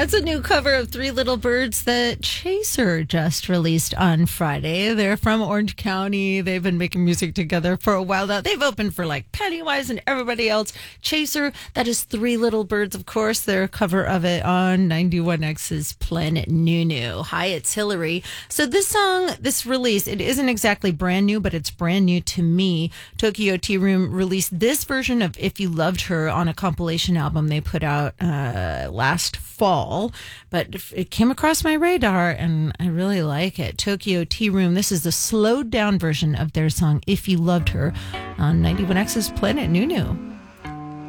That's a new cover of Three Little Birds that Chaser just released on Friday. They're from Orange County. They've been making music together for a while now. They've opened for like Pennywise and everybody else. Chaser, that is Three Little Birds, of course. Their cover of it on 91X's Planet Nunu. Hi, it's Hillary. So this song, this release, it isn't exactly brand new, but it's brand new to me. Tokyo Tea Room released this version of If You Loved Her on a compilation album they put out last fall. But it came across my radar and I really like it. Tokyo Tea Room. This is the slowed down version of their song If You Loved Her on 91X's Planet Nunu.